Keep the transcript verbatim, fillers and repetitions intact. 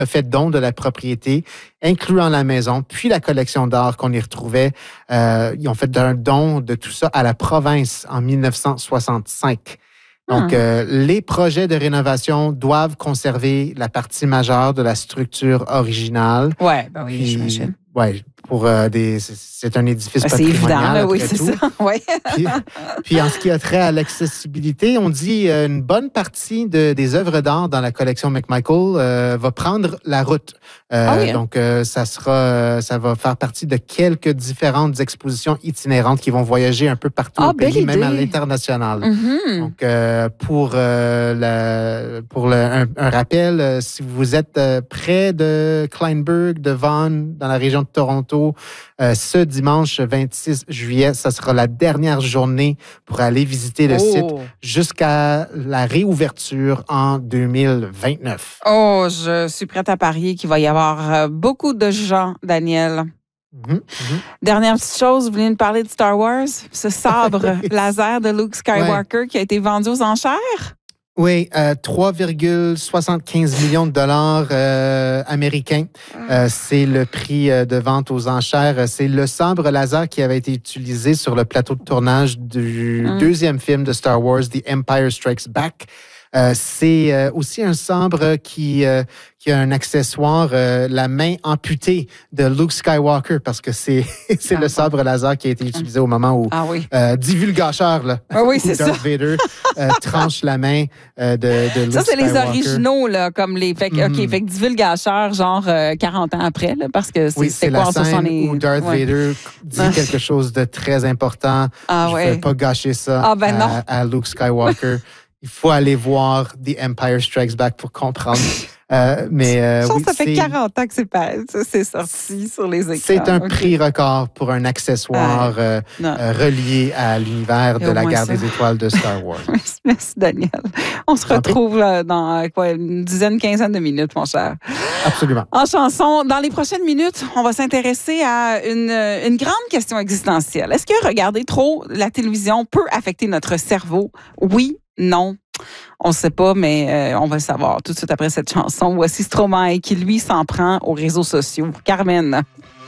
a fait don de la propriété, incluant la maison, puis la collection d'art qu'on y retrouvait. Euh, ils ont fait un don de tout ça à la province en dix-neuf cent soixante-cinq. Donc, euh, les projets de rénovation doivent conserver la partie majeure de la structure originale. Oui, ben oui, j'imagine. Oui, pour euh, des, c'est un édifice ben, patrimonial. C'est évident, là, oui, c'est tout. ça. Ouais. puis, puis, en ce qui a trait à l'accessibilité, on dit euh, une bonne partie de, des œuvres d'art dans la collection McMichael euh, va prendre la route. Euh, ah oui, hein? Donc, euh, ça sera, ça va faire partie de quelques différentes expositions itinérantes qui vont voyager un peu partout ah, au pays, idée. même à l'international. Mm-hmm. Donc, euh, pour, euh, la, pour le, un, un rappel, euh, si vous êtes euh, près de Kleinburg, de Vaughan, dans la région de Toronto, euh, ce dimanche vingt-six juillet, ça sera la dernière journée pour aller visiter le oh. site jusqu'à la réouverture en deux mille vingt-neuf. Oh, je suis prête à parier qu'il va y avoir beaucoup de gens, Daniel. Mm-hmm, mm-hmm. Dernière petite chose, vous voulez nous parler de Star Wars? Ce sabre laser de Luke Skywalker ouais. qui a été vendu aux enchères? Oui, euh, trois virgule soixante-quinze millions de dollars euh, américains. Euh, c'est le prix euh, de vente aux enchères. C'est le sabre laser qui avait été utilisé sur le plateau de tournage du mm. deuxième film de Star Wars, The Empire Strikes Back. Euh, c'est euh, aussi un sabre qui, euh, qui a un accessoire, euh, la main amputée de Luke Skywalker, parce que c'est, c'est ah, le sabre bon. laser qui a été utilisé au moment où ah, oui. euh, divulgacheur, là, ah, oui, c'est Darth ça. Vader euh, tranche la main euh, de, de Luke Ça, c'est Skywalker. Les originaux, là, comme les... Fait, mm. OK, fait que divulgacheur, genre euh, quarante ans après, là, parce que c'est, oui, c'est c'est quoi la scène soixante... où Darth ouais. Vader dit quelque chose de très important. Ah, Je ne ouais. vais pas gâcher ça ah, ben à, à Luke Skywalker. Il faut aller voir The Empire Strikes Back pour comprendre. Euh, mais, euh, Je pense oui, que ça fait c'est... quarante ans que c'est, pas... c'est sorti sur les écrans. C'est un okay. prix record pour un accessoire ah, euh, euh, relié à l'univers de la guerre ça. des étoiles de Star Wars. Merci, Daniel. On se retrouve là, dans quoi, une dizaine, quinzaine de minutes, mon cher. Absolument. En chanson, dans les prochaines minutes, on va s'intéresser à une, une grande question existentielle. Est-ce que regarder trop la télévision peut affecter notre cerveau? Oui, non. On ne sait pas, mais euh, on va le savoir tout de suite après cette chanson. Voici Stromae qui, lui, s'en prend aux réseaux sociaux. Carmen.